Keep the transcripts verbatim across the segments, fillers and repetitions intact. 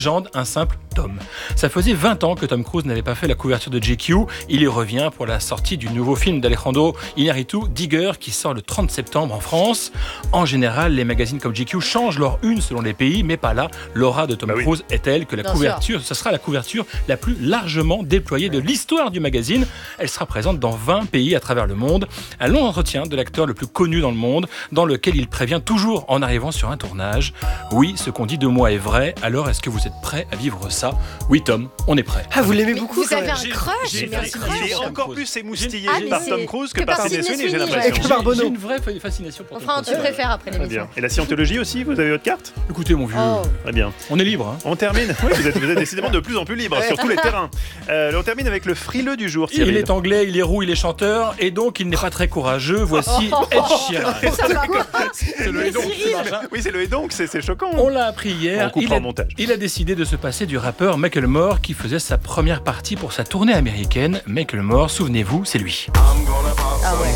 légende, un simple Tom. Ça faisait vingt ans que Tom Cruise n'avait pas fait la couverture de G Q. Il y revient pour la sortie du nouveau film d'Alejandro Iñárritu, Digger, qui sort le trente septembre en France. En général, les magazines comme G Q changent leur une selon les pays, mais pas là. L'aura de Tom bah Cruise oui. est telle que la Bien couverture, sûr. ce sera la couverture la plus largement déployée de l'histoire du magazine. Elle sera présente dans vingt pays à travers le monde. Un long entretien de l'acteur le plus connu dans le monde, dans lequel il prévient toujours en arrivant sur un tournage. Oui, ce qu'on dit de moi est vrai, alors est-ce que vous êtes prêts à vivre ça? Oui, Tom, on est prêt. Ah, vous l'aimez beaucoup. Vous avez un crush. J'ai, j'ai un j'ai, crush. il est encore plus émoustillé ah, par Tom Cruise que, que par Sidney Sweeney, j'ai l'impression. J'ai, j'ai une vraie fascination pour enfin, Tom Cruise. Enfin, tu préfères après l'émission. Et la scientologie aussi, vous avez votre carte? Écoutez, mon vieux, oh. Très bien. On est libre. Hein. On termine. Oui, vous êtes, vous êtes décidément de plus en plus libre sur tous les terrains. Euh, on termine avec le frileux du jour, Cyril. Il est anglais, il est roux, il est chanteur, et donc il n'est pas très courageux. Voici Ed Sheeran. C'est le et donc. Oui, c'est le et donc, c'est, c'est choquant. On l'a appris hier. Il a, montage. il a décidé de se passer du rappeur Macklemore qui faisait sa première partie pour sa tournée américaine. Macklemore, souvenez-vous, c'est lui. Ah ouais.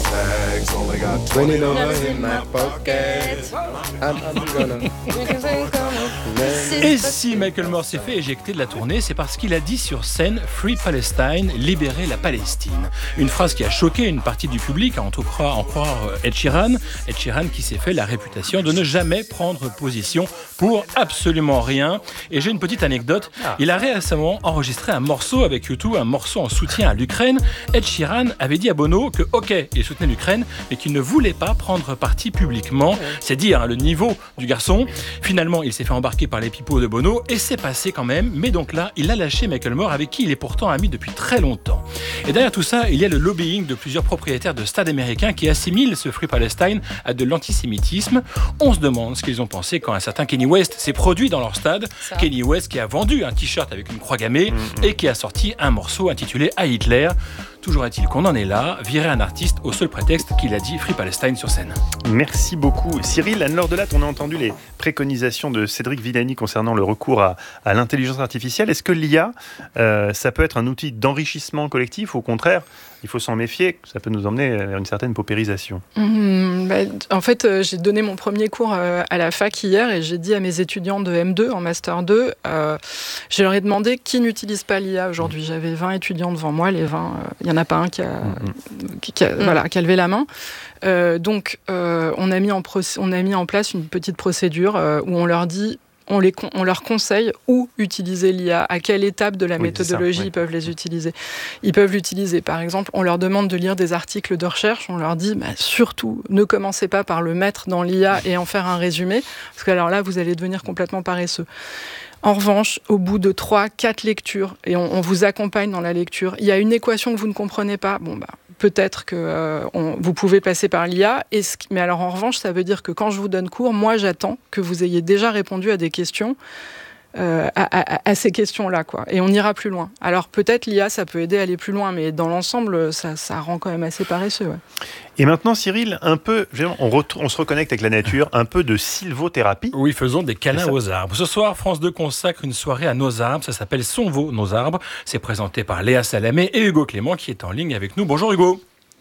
Et si Macklemore s'est fait éjecter de la tournée, c'est parce qu'il a dit sur scène « Free Palestine », libérer la Palestine. Une phrase qui a choqué une partie du public, à en croire, en croire Ed Sheeran. Ed Sheeran qui s'est fait la réputation de ne jamais prendre position pour absolument rien. Et j'ai une petite anecdote. Il a récemment enregistré un morceau avec U deux, un morceau en soutien à l'Ukraine. Ed Sheeran avait dit à Bono que, ok, il soutenait l'Ukraine, mais qu'il ne voulait pas prendre parti publiquement. C'est dire hein, le niveau du garçon. Finalement, il s'est fait embarquer par les pipeaux de Bono et c'est passé quand même. Mais donc là, il a lâché Macklemore avec qui il est pourtant ami depuis très longtemps. Et derrière tout ça, il y a le lobbying de plusieurs propriétaires de stades américains qui assimilent ce Free Palestine à de l'antisémitisme. On se demande ce qu'ils ont pensé quand un certain Kanye West s'est produit dans leur stade. Ça. Kanye West qui a vendu un t-shirt avec une croix gammée mmh. et qui a sorti un morceau intitulé « À Hitler ». Toujours est-il qu'on en est là, virer un artiste au seul prétexte qu'il a dit Free Palestine sur scène. Merci beaucoup. Cyril, Anne-Laure Delatte, on a entendu les préconisations de Cédric Villani concernant le recours à, à l'intelligence artificielle. Est-ce que l'I A, euh, ça peut être un outil d'enrichissement collectif ou au contraire, il faut s'en méfier, ça peut nous emmener vers une certaine paupérisation? Mmh, bah, En fait, euh, j'ai donné mon premier cours euh, à la fac hier et j'ai dit à mes étudiants de M deux, en Master deux, euh, je leur ai demandé qui n'utilise pas l'I A aujourd'hui. J'avais vingt étudiants devant moi, les vingt, il euh, n'y en a pas un qui a, mmh. qui, qui, a, mmh. voilà, qui a levé la main. Euh, donc, euh, on, a mis en proc- on a mis en place une petite procédure euh, où on leur dit On, les con- on leur conseille où utiliser l'I A, à quelle étape de la oui, méthodologie ça, oui. ils peuvent les utiliser. Ils peuvent l'utiliser, par exemple, on leur demande de lire des articles de recherche, on leur dit bah, surtout, ne commencez pas par le mettre dans l'I A et en faire un résumé, parce que alors là, vous allez devenir complètement paresseux. En revanche, au bout de trois, quatre lectures, et on, on vous accompagne dans la lecture, il y a une équation que vous ne comprenez pas, bon bah, peut-être que euh, on, vous pouvez passer par l'I A, et ce, mais alors en revanche, ça veut dire que quand je vous donne cours, moi j'attends que vous ayez déjà répondu à des questions, euh, à, à, à ces questions-là, quoi. Et on ira plus loin. Alors peut-être l'I A, ça peut aider à aller plus loin, mais dans l'ensemble, ça, ça rend quand même assez paresseux. Ouais. Et maintenant, Cyril, un peu, on, ret- on se reconnecte avec la nature, un peu de sylvothérapie. Oui, faisons des câlins aux arbres. Ce soir, France deux consacre une soirée à nos arbres. Ça s'appelle Sont vos nos arbres. C'est présenté par Léa Salamé et Hugo Clément qui est en ligne avec nous. Bonjour Hugo.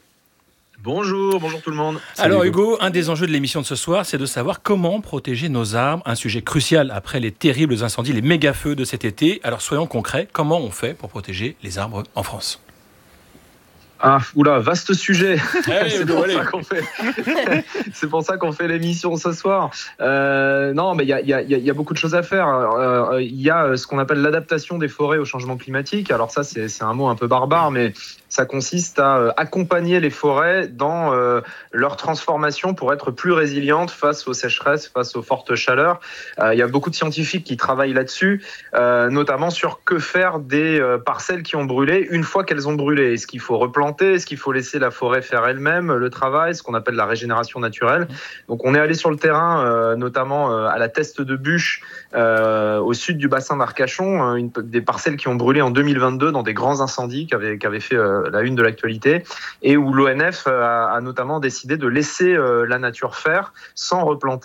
Bonjour, bonjour tout le monde. Salut Alors Hugo, un des enjeux de l'émission de ce soir, c'est de savoir comment protéger nos arbres. Un sujet crucial après les terribles incendies, les méga-feux de cet été. Alors soyons concrets, comment on fait pour protéger les arbres en France ? Ah, oula, vaste sujet. Allez, c'est, Hugo, pour allez. ça qu'on fait... c'est pour ça qu'on fait l'émission ce soir. Euh, non, mais il y a, y, a, y a beaucoup de choses à faire. Il euh, y a ce qu'on appelle l'adaptation des forêts au changement climatique. Alors ça, c'est, c'est un mot un peu barbare, mais ça consiste à accompagner les forêts dans euh, leur transformation pour être plus résilientes face aux sécheresses, face aux fortes chaleurs. Il euh, y a beaucoup de scientifiques qui travaillent là-dessus, euh, notamment sur que faire des euh, parcelles qui ont brûlé une fois qu'elles ont brûlé. Est-ce qu'il faut replanter ? Est-ce qu'il faut laisser la forêt faire elle-même le travail, ce qu'on appelle la régénération naturelle ? Donc on est allé sur le terrain, euh, notamment euh, à la Teste de Buch, euh, au sud du bassin d'Arcachon, euh, une, des parcelles qui ont brûlé en deux mille vingt-deux dans des grands incendies qui avaient, qui avaient fait euh, la une de l'actualité, et où l'O N F a, a notamment décidé de laisser euh, la nature faire sans replanter,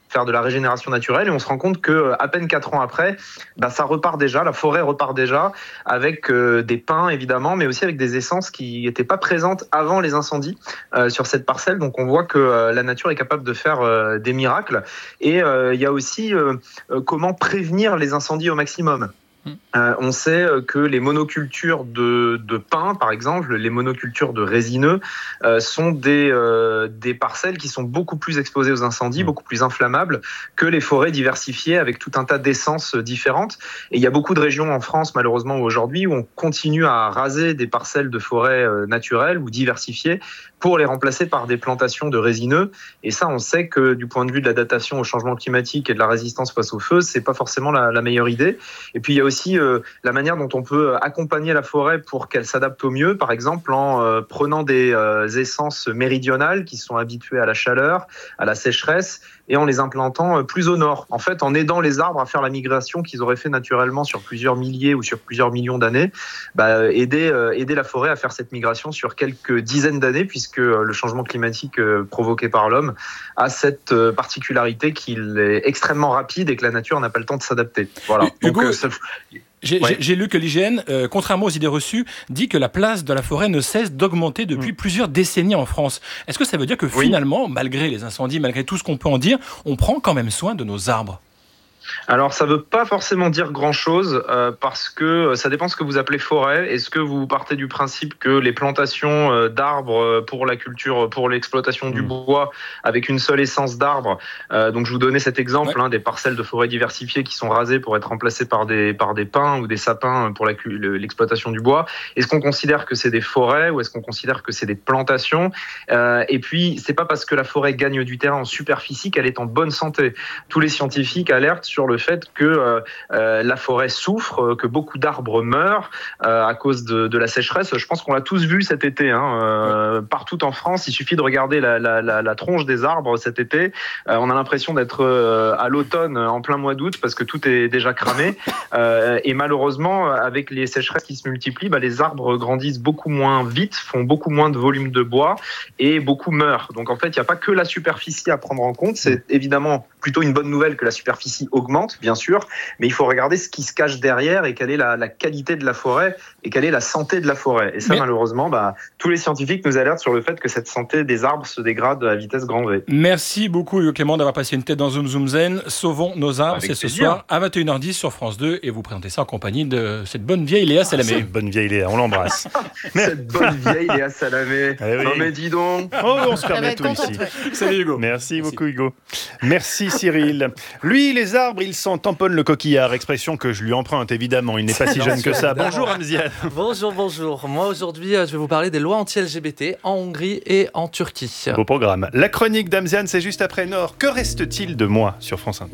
faire de la régénération naturelle, et on se rend compte que à peine quatre ans après, bah, ça repart déjà, la forêt repart déjà, avec euh, des pins évidemment, mais aussi avec des essences qui n'étaient pas présentes avant les incendies euh, sur cette parcelle. Donc on voit que euh, la nature est capable de faire euh, des miracles. Et il euh, y a aussi euh, euh, comment prévenir les incendies au maximum. Euh, on sait que les monocultures de, de pins, par exemple, les monocultures de résineux, euh, sont des, euh, des parcelles qui sont beaucoup plus exposées aux incendies, beaucoup plus inflammables que les forêts diversifiées avec tout un tas d'essences différentes. Et il y a beaucoup de régions en France, malheureusement, aujourd'hui, où on continue à raser des parcelles de forêts euh, naturelles ou diversifiées pour les remplacer par des plantations de résineux. Et ça, on sait que du point de vue de la datation au changement climatique et de la résistance face au feu, c'est pas forcément la, la meilleure idée. Et puis il y a aussi euh, la manière dont on peut accompagner la forêt pour qu'elle s'adapte au mieux, par exemple en euh, prenant des euh, essences méridionales qui sont habituées à la chaleur, à la sécheresse, et en les implantant plus au nord. En fait, en aidant les arbres à faire la migration qu'ils auraient fait naturellement sur plusieurs milliers ou sur plusieurs millions d'années, bah, aider, euh, aider la forêt à faire cette migration sur quelques dizaines d'années, puisque le changement climatique euh, provoqué par l'homme a cette euh, particularité qu'il est extrêmement rapide et que la nature n'a pas le temps de s'adapter. Voilà. Hugo, Donc, euh, ça... J'ai, ouais. j'ai lu que l'I G N, euh, contrairement aux idées reçues, dit que la place de la forêt ne cesse d'augmenter depuis mmh. plusieurs décennies en France. Est-ce que ça veut dire que oui. finalement, malgré les incendies, malgré tout ce qu'on peut en dire, on prend quand même soin de nos arbres ? Alors, ça ne veut pas forcément dire grand-chose euh, parce que ça dépend ce que vous appelez forêt. Est-ce que vous partez du principe que les plantations euh, d'arbres pour la culture, pour l'exploitation mmh. du bois avec une seule essence d'arbres, euh, donc je vous donnais cet exemple, ouais. hein, des parcelles de forêt diversifiées qui sont rasées pour être remplacées par des, par des pins ou des sapins pour la, l'exploitation du bois. Est-ce qu'on considère que c'est des forêts ou est-ce qu'on considère que c'est des plantations ? euh, Et puis, c'est pas parce que la forêt gagne du terrain en superficie qu'elle est en bonne santé. Tous les scientifiques alertent sur le fait que euh, euh, la forêt souffre, que beaucoup d'arbres meurent euh, à cause de, de la sécheresse. Je pense qu'on l'a tous vu cet été, hein, euh, partout en France. Il suffit de regarder la, la, la, la tronche des arbres cet été. Euh, on a l'impression d'être euh, à l'automne, en plein mois d'août, parce que tout est déjà cramé. Euh, et malheureusement, avec les sécheresses qui se multiplient, bah, les arbres grandissent beaucoup moins vite, font beaucoup moins de volume de bois et beaucoup meurent. Donc en fait, il n'y a pas que la superficie à prendre en compte. C'est évidemment plutôt une bonne nouvelle que la superficie augmente, bien sûr, mais il faut regarder ce qui se cache derrière et quelle est la, la qualité de la forêt et quelle est la santé de la forêt. Et ça, mais... malheureusement, bah, tous les scientifiques nous alertent sur le fait que cette santé des arbres se dégrade à vitesse grand V. Merci beaucoup, Hugo Clément, d'avoir passé une tête dans Zoom Zoom Zen. Sauvons nos arbres, avec c'est plaisir. Ce soir à vingt et une heures dix sur France deux, et vous présentez ça en compagnie de cette bonne vieille Léa Salamé. Cette bonne vieille Léa, on l'embrasse. Cette bonne vieille Léa Salamé. Eh oui. Non mais dis donc. Oh, on se permet tout ici. Salut Hugo. Merci, Merci beaucoup Hugo. Merci Cyril. Lui, les arbres, il s'en tamponne le coquillard, expression que je lui emprunte évidemment, il n'est pas si jeune que ça. Bonjour Amziane. Bonjour, bonjour. Moi aujourd'hui, je vais vous parler des lois anti-L G B T en Hongrie et en Turquie. Beau programme. La chronique d'Amziane, c'est juste après Nord. Que reste-t-il de moi sur France Inter ?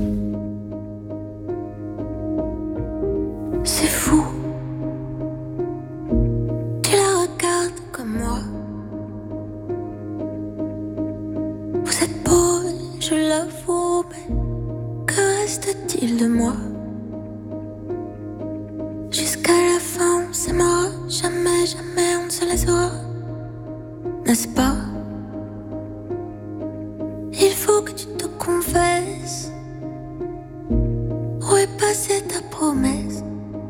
C'est fou. Tu la regardes comme moi. Vous êtes beau, je l'avoue, mais que reste-t-il de moi ? Jusqu'à la fin, on s'aimera. Jamais, jamais on ne se laissera. N'est-ce pas ? Il faut que tu te confesses. Où est passée ta promesse ?